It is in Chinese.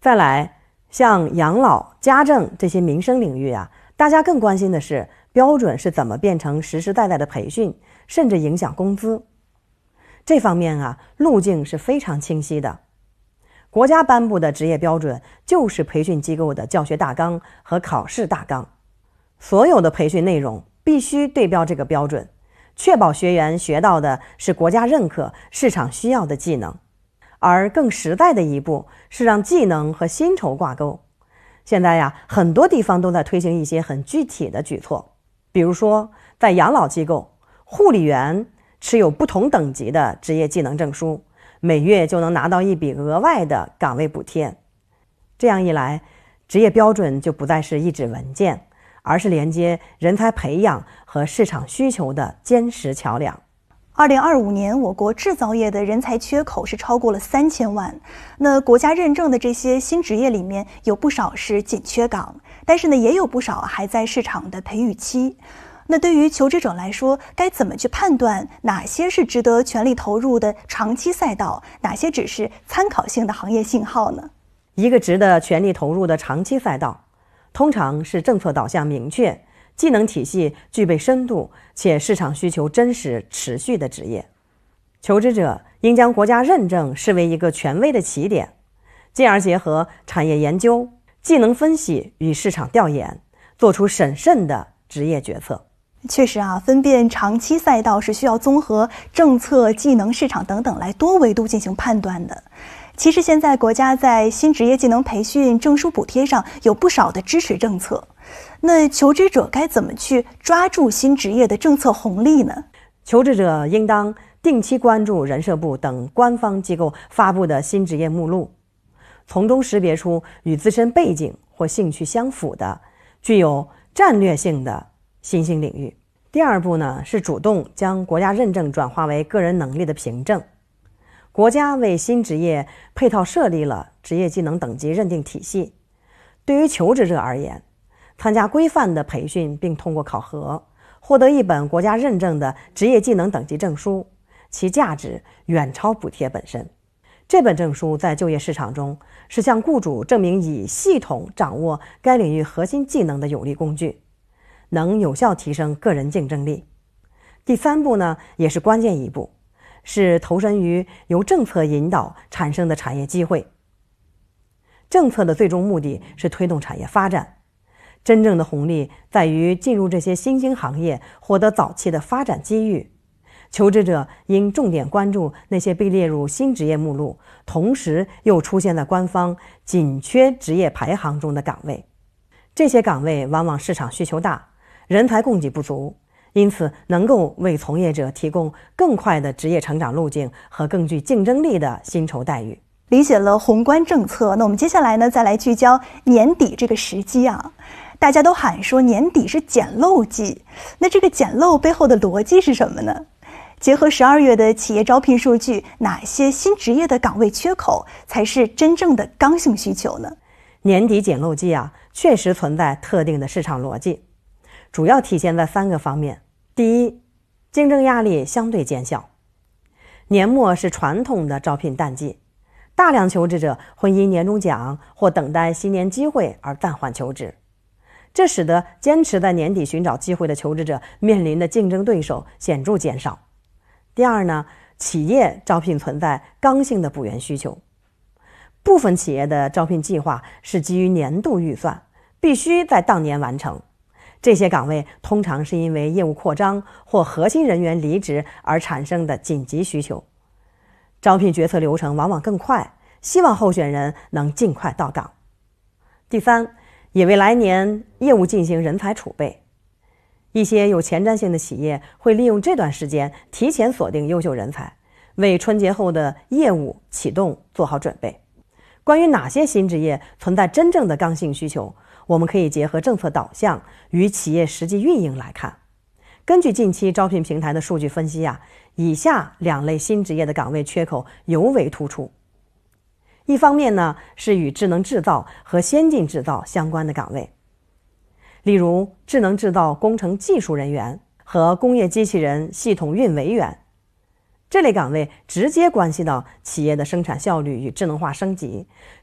再来，像养老、家政这些民生领域啊，大家更关心的是标准是怎么变成实实在在的培训，甚至影响工资。这方面啊，路径是非常清晰的。国家颁布的职业标准就是培训机构的教学大纲和考试大纲，所有的培训内容必须对标这个标准，确保学员学到的是国家认可、市场需要的技能。而更实在的一步是让技能和薪酬挂钩。现在呀，很多地方都在推行一些很具体的举措，比如说在养老机构，护理员持有不同等级的职业技能证书，每月就能拿到一笔额外的岗位补贴。这样一来，职业标准就不再是一纸文件，而是连接人才培养和市场需求的坚实桥梁。 2025年，我国制造业的人才缺口是超过了3000万。那国家认证的这些新职业里面，有不少是紧缺岗，但是呢，也有不少还在市场的培育期。那对于求职者来说，该怎么去判断哪些是值得全力投入的长期赛道，哪些只是参考性的行业信号呢？ 一个值得全力投入的长期赛道，通常是政策导向明确，技能体系具备深度，且市场需求真实持续的职业。求职者应将国家认证视为一个权威的起点，进而结合产业研究、技能分析与市场调研，做出审慎的职业决策。 确实啊，分辨长期赛道是需要综合政策、技能、市场等等来多维度进行判断的。其实现在国家在新职业技能培训、证书补贴上有不少的支持政策。那求职者该怎么去抓住新职业的政策红利呢？ 求职者应当定期关注人社部等官方机构发布的新职业目录，从中识别出与自身背景或兴趣相符的、具有战略性的新兴领域。第二步呢，是主动将国家认证转化为个人能力的凭证。国家为新职业配套设立了职业技能等级认定体系。对于求职者而言，参加规范的培训并通过考核，获得一本国家认证的职业技能等级证书，其价值远超补贴本身。这本证书在就业市场中是向雇主证明已系统掌握该领域核心技能的有力工具，能有效提升个人竞争力。第三步呢，也是关键一步，是投身于由政策引导产生的产业机会。政策的最终目的是推动产业发展，真正的红利在于进入这些新兴行业，获得早期的发展机遇。求职者应重点关注那些被列入新职业目录，同时又出现在官方紧缺职业排行中的岗位。这些岗位往往市场需求大，人才供给不足，因此能够为从业者提供更快的职业成长路径和更具竞争力的薪酬待遇。 理解了宏观政策，那我们接下来呢，再来聚焦年底这个时机啊。大家都喊说年底是捡漏季，那这个捡漏背后的逻辑是什么呢？结合12月的企业招聘数据，哪些新职业的岗位缺口才是真正的刚性需求呢？ 年底捡漏季啊，确实存在特定的市场逻辑，主要体现在3个方面。第一，竞争压力相对减小。年末是传统的招聘淡季，大量求职者会因年终奖或等待新年机会而暂缓求职，这使得坚持在年底寻找机会的求职者面临的竞争对手显著减少。第二呢，企业招聘存在刚性的补员需求，部分企业的招聘计划是基于年度预算，必须在当年完成。这些岗位通常是因为业务扩张或核心人员离职而产生的紧急需求，招聘决策流程往往更快，希望候选人能尽快到岗。第三，也为来年业务进行人才储备。一些有前瞻性的企业会利用这段时间提前锁定优秀人才，为春节后的业务启动做好准备。关于哪些新职业存在真正的刚性需求，我们可以结合政策导向与企业实际运营来看。根据近期招聘平台的数据分析以下2类新职业的岗位缺口尤为突出。一方面呢，是与智能制造和先进制造相关的岗位，例如智能制造工程技术人员和工业机器人系统运维员。这类岗位直接关系到企业的生产效率与智能化升级，